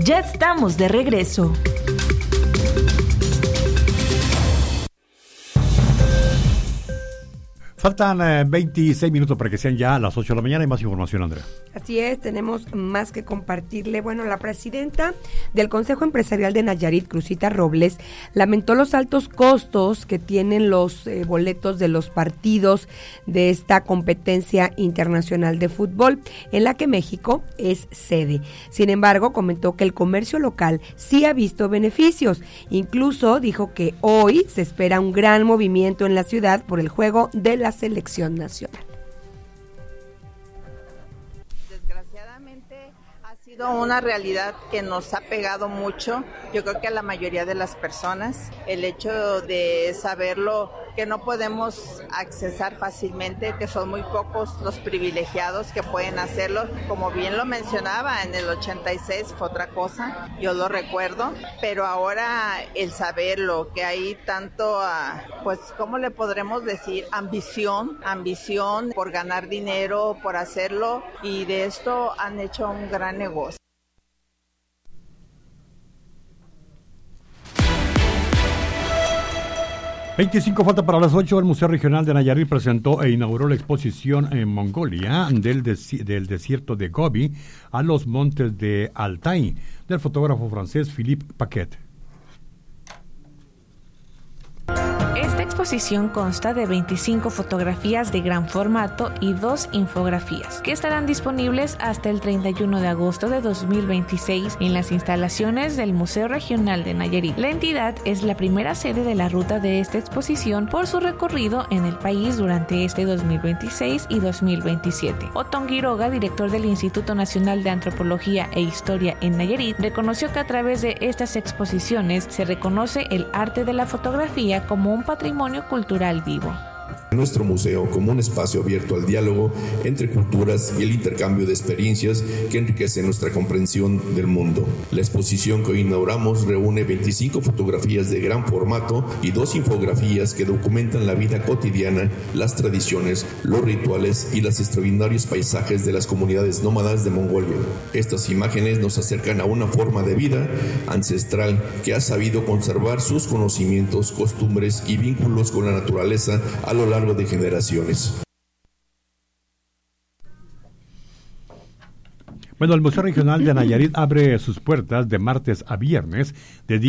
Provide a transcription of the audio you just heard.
Ya estamos de regreso. Faltan 26 minutos para que sean ya las 8 de la mañana. Hay más información, Andrea. Así es, tenemos más que compartirle. Bueno, la presidenta del Consejo Empresarial de Nayarit, Cruzita Robles, lamentó los altos costos que tienen los boletos de los partidos de esta competencia internacional de fútbol, en la que México es sede. Sin embargo, comentó que el comercio local sí ha visto beneficios. Incluso dijo que hoy se espera un gran movimiento en la ciudad por el juego de la selección nacional. Desgraciadamente ha sido una realidad que nos ha pegado mucho, yo creo que a la mayoría de las personas, el hecho de saberlo, que no podemos accesar fácilmente, que son muy pocos los privilegiados que pueden hacerlo. Como bien lo mencionaba, en el 86 fue otra cosa, yo lo recuerdo, pero ahora el saberlo, que hay tanto, pues, ¿cómo le podremos decir? Ambición por ganar dinero, por hacerlo, y de esto han hecho un gran negocio. Falta para las 8. El Museo Regional de Nayarit presentó e inauguró la exposición en Mongolia del desierto de Gobi a los montes de Altai, del fotógrafo francés Philippe Paquet. Esta exposición consta de 25 fotografías de gran formato y 2 infografías, que estarán disponibles hasta el 31 de agosto de 2026 en las instalaciones del Museo Regional de Nayarit. La entidad es la primera sede de la ruta de esta exposición por su recorrido en el país durante este 2026 y 2027. Otón Quiroga, director del Instituto Nacional de Antropología e Historia en Nayarit, reconoció que a través de estas exposiciones se reconoce el arte de la fotografía como un patrimonio cultural vivo. Nuestro museo como un espacio abierto al diálogo entre culturas y el intercambio de experiencias que enriquecen nuestra comprensión del mundo. La exposición que hoy inauguramos reúne 25 fotografías de gran formato y 2 infografías que documentan la vida cotidiana, las tradiciones, los rituales y los extraordinarios paisajes de las comunidades nómadas de Mongolia. Estas imágenes nos acercan a una forma de vida ancestral que ha sabido conservar sus conocimientos, costumbres y vínculos con la naturaleza a lo largo de generaciones. Bueno, el Museo Regional de Nayarit abre sus puertas de martes a viernes de